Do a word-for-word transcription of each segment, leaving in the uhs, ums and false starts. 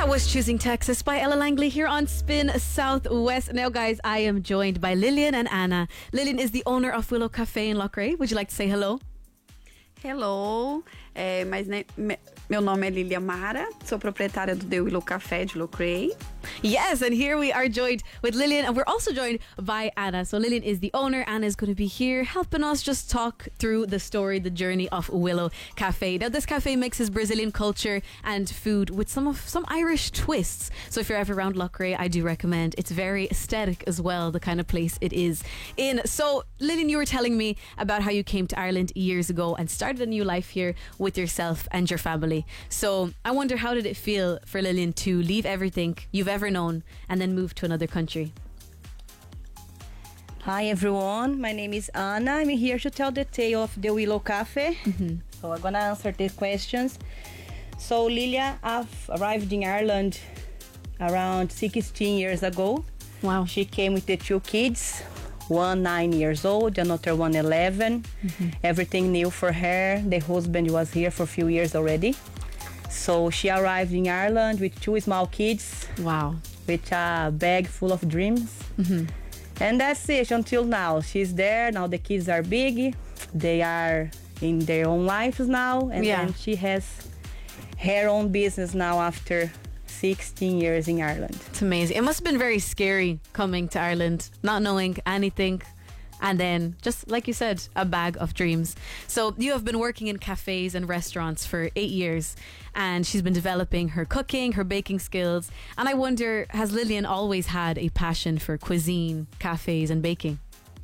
That was Choosing Texas by Ella Langley here on Spin Southwest. Now, guys, I am joined by Lillian and Anna. Lillian is the owner of Willow Cafe in Loughrea. Would you like to say hello? Hello, é, mas né, me, meu nome é Lilia Mara, sou proprietária do The Willow Café de Loughrea. Yes, and here we are joined with Lillian, and we're also joined by Anna. So Lillian is the owner. Anna is going to be here helping us just talk through the story, the journey of Willow Cafe. Now, this cafe mixes Brazilian culture and food with some of some Irish twists. So if you're ever around Loughrea, I do recommend. It's very aesthetic as well, the kind of place it is in. So Lillian, you were telling me about how you came to Ireland years ago and started a new life here with yourself and your family. So I wonder, how did it feel for Lillian to leave everything you've ever known and then move to another country? Hi everyone, my name is Anna. I'm here to tell the tale of the Willow Cafe. Mm-hmm. So I'm gonna answer the questions. So Lilia, I've arrived in Ireland around sixteen years ago. Wow. She came with the two kids, one nine years old, another one eleven. Mm-hmm. Everything new for her. The husband was here for a few years already. So she arrived in Ireland with two small kids. Wow. With a bag full of dreams. Mm-hmm. And that's it until now. She's there. Now the kids are big. They are in their own lives now. And yeah. then she has her own business now after sixteen years in Ireland. It's amazing. It must have been very scary coming to Ireland, not knowing anything. And then, just like you said, a bag of dreams. So you have been working in cafes and restaurants for eight years, and she's been developing her cooking, her baking skills. And I wonder, has Lillian always had a passion for cuisine, cafes and baking?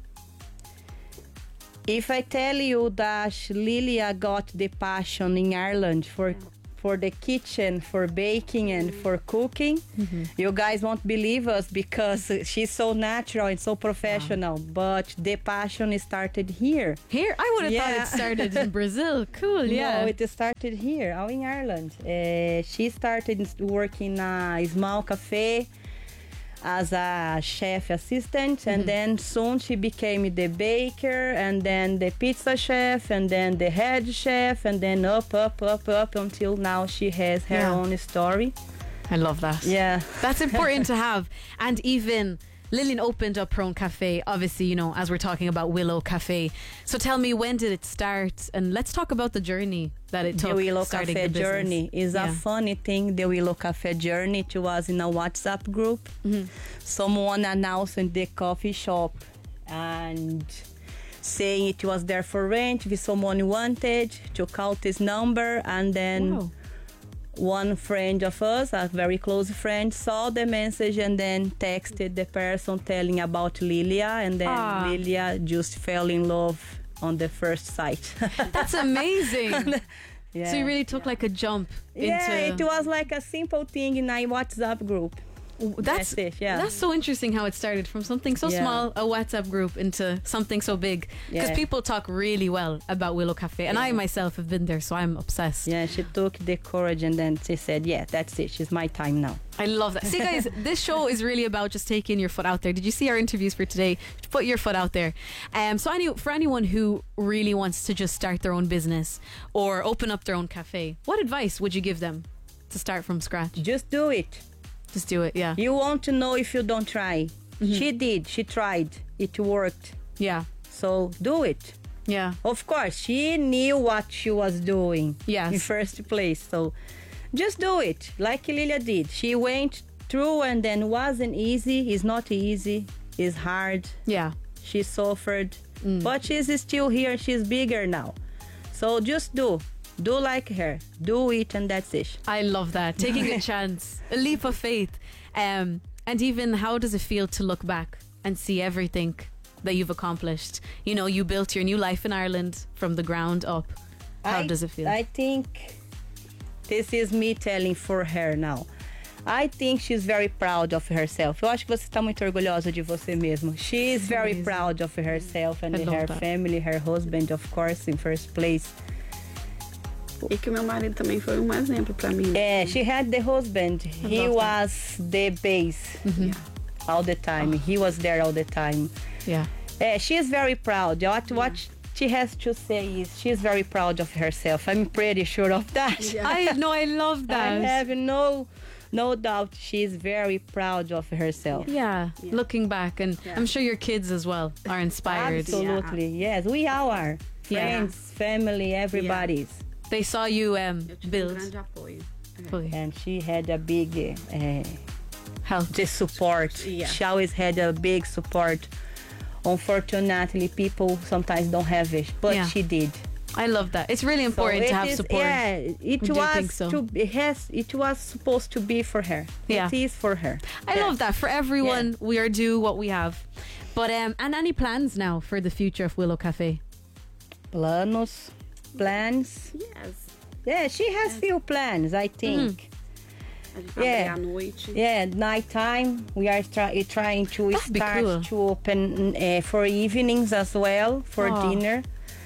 If I tell you that Lilia got the passion in Ireland for for the kitchen, for baking and for cooking, mm-hmm. you guys won't believe us because she's so natural and so professional. Wow. But the passion started here. Here? I would have yeah. thought it started in Brazil. Cool, yeah. No, it started here, out in Ireland. Uh, she started working in a small cafe as a chef assistant, mm-hmm. and then soon she became the baker, and then the pizza chef, and then the head chef, and then up, up, up, up until now she has her yeah. own story. I love that. Yeah. That's important to have. And even Lillian opened up her own cafe, obviously, you know, as we're talking about Willow Cafe. So tell me, when did it start? And let's talk about the journey that it took. The Willow starting Cafe the journey is yeah. a funny thing. The Willow Cafe journey, it was in a WhatsApp group. Mm-hmm. Someone announced in the coffee shop and saying it was there for rent, if someone wanted, took out his number, and then wow. one friend of us, a very close friend, saw the message and then texted the person telling about Lilia, and then ah. Lilia just fell in love on the first sight. That's amazing. Yeah. So you really took like a jump into... Yeah, it was like a simple thing in a WhatsApp group. That's that's it, yeah. That's so interesting how it started from something so yeah. small, a WhatsApp group, into something so big. Because yeah. people talk really well about Willow Cafe, and yeah. I myself have been there, so I'm obsessed. Yeah, she took the courage and then she said, yeah, that's it, it's my time now. I love that. See, guys, this show is really about just taking your foot out there. Did you see our interviews for today? Put your foot out there. Um, so any, for anyone who really wants to just start their own business or open up their own cafe, what advice would you give them to start from scratch? Just do it. Just do it, yeah. You won't know if you don't try. Mm-hmm. She did. She tried. It worked. Yeah. So do it. Yeah. Of course, she knew what she was doing yes. in first place. So just do it like Lilia did. She went through and then wasn't easy. It's not easy. It's hard. Yeah. She suffered. Mm. But she's still here. She's bigger now. So just do. Do like her. Do it, and that's it. I love that. Taking a chance. A leap of faith. Um, and even, how does it feel to look back and see everything that you've accomplished? You know, you built your new life in Ireland from the ground up. How I, does it feel? I think this is me telling for her now. I think she's very proud of herself. Eu acho que você está muito orgulhosa de você mesma. She is very amazing. Proud of herself and I her that. family, her husband, of course, in first place. E que o meu marido também foi um exemplo para mim. Yeah, she had the husband. I he was that. The base mm-hmm. yeah. all the time. Oh. He was there all the time. Yeah. Yeah, she is very proud. What, yeah. what she has to say is she's very proud of herself. I'm pretty sure of that. Yeah. I know, I love that. I have no no doubt she's very proud of herself. Yeah, Yeah. looking back, and Yeah. I'm sure your kids as well are inspired. Absolutely, yes. We all are. Friends, family, everybody's. They saw you um, Eu tive um build. grande apoio. É. Foi. And she had a big uh, Help. the support. Yeah. She always had a big support. Unfortunately, people sometimes don't have it, but Yeah. she did. I love that. It's really important So to it have is- support. Yeah, it do was think so. to it has it was supposed to be for her. Yeah. It is for her. I Yeah. love that. For everyone, we are due what we have. But um, and any plans now for the future of Willow Cafe? Planos, plans. Yes. Yeah, she has few plans, I think. A gente vai Yeah. abrir à noite. Yeah, nighttime we are try, trying to That'd be start cool. to open uh, for evenings as well for Oh. dinner,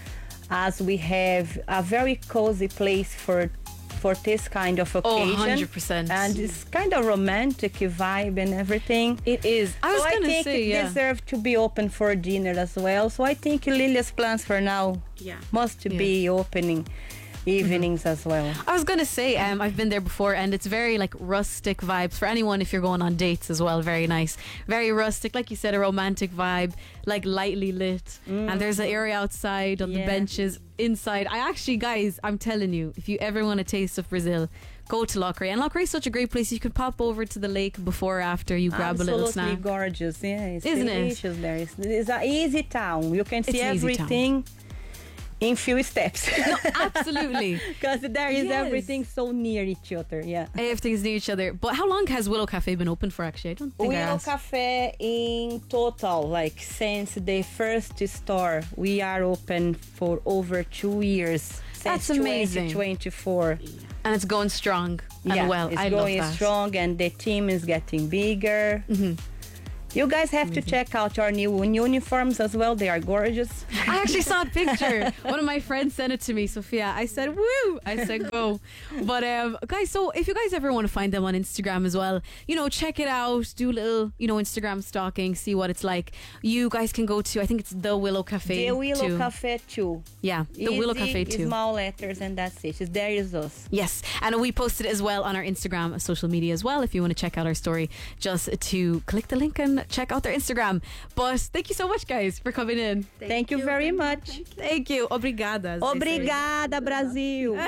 as we have a very cozy place for for this kind of Oh, occasion. one hundred percent. And it's kind of romantic vibe and everything. It is. I was so going I to think say, it yeah. deserves to be open for dinner as well. So I think Lilia's plans for now Yeah. must Yeah. be opening evenings as well. I was gonna say, um, I've been there before, and it's very like rustic vibes for anyone if you're going on dates as well. Very nice, very rustic, like you said, a romantic vibe, like lightly lit. And there's an area outside on the Yeah. benches. Inside, I actually, guys, I'm telling you, if you ever want a taste of Brazil, go to Loughrea. And Loughrea is such a great place. You could pop over to the lake before or after you grab Absolutely a little snack. gorgeous. Yeah, it's Isn't it? delicious there. It's, it's an easy town. You can see It's an easy town. everything in few steps. No, absolutely. Because there is Yes. everything so near each other. Yeah. Everything's near each other. But how long has Willow Cafe been open for? Actually, I don't think I Willow asked. Cafe in total, like since the first store, we are open for over two years. That's since amazing. twenty twenty-four. And it's going strong and Yeah, well. it's I love going that. strong, and the team is getting bigger. Mm-hmm. You guys have to check out our new uniforms as well. They are gorgeous. I actually saw a picture. One of my friends sent it to me, Sophia. I said, woo! I said, go. But, um, guys, so if you guys ever want to find them on Instagram as well, you know, check it out. Do a little, you know, Instagram stalking, see what it's like. You guys can go to, I think it's The Willow Cafe. The Willow too. Cafe too. Yeah, The Willow Easy, Cafe too. Small letters, and that's it. It's- There is us. Yes, and we posted it as well on our Instagram social media as well. If you want to check out our story, just to click the link and check out their Instagram. But thank you so much, guys, for coming in. Thank, you very much. Thank you. Obrigada. as they say. Obrigada, Brasil.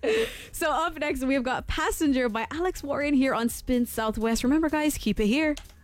So up next, we've got Passenger by Alex Warren here on Spin Southwest. Remember, guys, keep it here.